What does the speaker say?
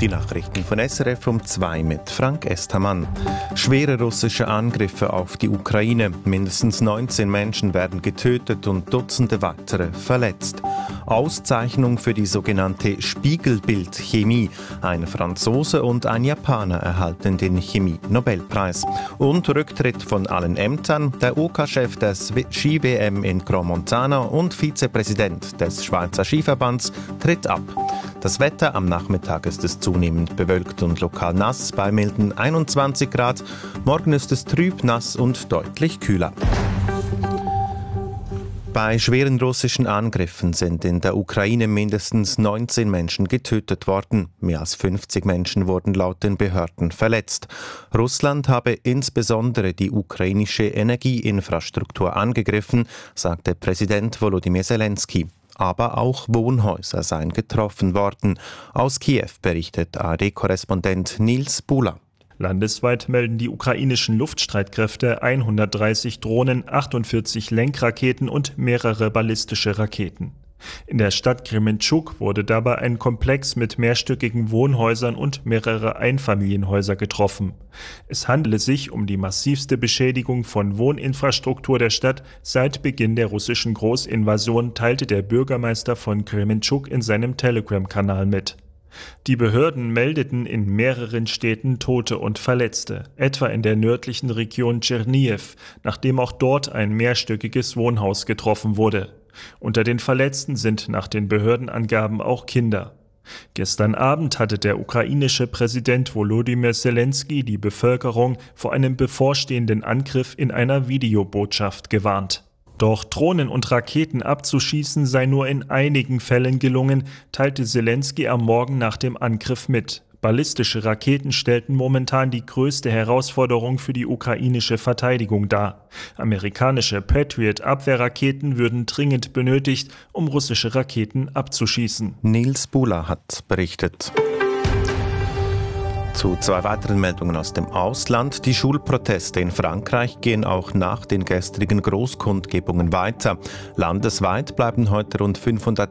Die Nachrichten von SRF um 2 mit Frank Estermann. Schwere russische Angriffe auf die Ukraine. Mindestens 19 Menschen werden getötet und Dutzende weitere verletzt. Auszeichnung für die sogenannte Spiegelbildchemie. Ein Franzose und ein Japaner erhalten den Chemie-Nobelpreis. Und Rücktritt von allen Ämtern. Der OK-Chef des Ski-WM in Crans-Montana und Vizepräsident des Schweizer Skiverbands tritt ab. Das Wetter: am Nachmittag ist es zunehmend bewölkt und lokal nass bei milden 21 Grad. Morgen ist es trüb, nass und deutlich kühler. Bei schweren russischen Angriffen sind in der Ukraine mindestens 19 Menschen getötet worden. Mehr als 50 Menschen wurden laut den Behörden verletzt. Russland habe insbesondere die ukrainische Energieinfrastruktur angegriffen, sagte Präsident Volodymyr Zelensky. Aber auch Wohnhäuser seien getroffen worden. Aus Kiew berichtet ARD-Korrespondent Nils Bula. Landesweit melden die ukrainischen Luftstreitkräfte 130 Drohnen, 48 Lenkraketen und mehrere ballistische Raketen. In der Stadt Krementschuk wurde dabei ein Komplex mit mehrstöckigen Wohnhäusern und mehrere Einfamilienhäuser getroffen. Es handele sich um die massivste Beschädigung von Wohninfrastruktur der Stadt seit Beginn der russischen Großinvasion, teilte der Bürgermeister von Krementschuk in seinem Telegram-Kanal mit. Die Behörden meldeten in mehreren Städten Tote und Verletzte, etwa in der nördlichen Region Tschernihiv, nachdem auch dort ein mehrstöckiges Wohnhaus getroffen wurde. Unter den Verletzten sind nach den Behördenangaben auch Kinder. Gestern Abend hatte der ukrainische Präsident Volodymyr Zelensky die Bevölkerung vor einem bevorstehenden Angriff in einer Videobotschaft gewarnt. Doch Drohnen und Raketen abzuschießen sei nur in einigen Fällen gelungen, teilte Zelensky am Morgen nach dem Angriff mit. Ballistische Raketen stellten momentan die größte Herausforderung für die ukrainische Verteidigung dar. Amerikanische Patriot-Abwehrraketen würden dringend benötigt, um russische Raketen abzuschießen. Nils Bula hat berichtet. Zu 2 weiteren Meldungen aus dem Ausland. Die Schulproteste in Frankreich gehen auch nach den gestrigen Großkundgebungen weiter. Landesweit bleiben heute rund 500